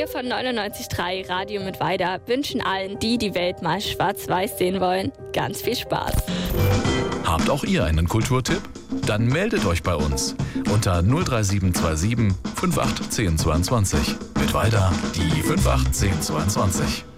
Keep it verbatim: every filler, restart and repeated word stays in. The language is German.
Wir von neunundneunzig Komma drei Radio Mittweida wünschen allen, die die Welt mal schwarz-weiß sehen wollen, ganz viel Spaß. Habt auch ihr einen Kulturtipp? Dann meldet euch bei uns unter null drei sieben zwei sieben fünf acht eins null zwei zwei. Mittweida die fünf acht eins null zwei zwei.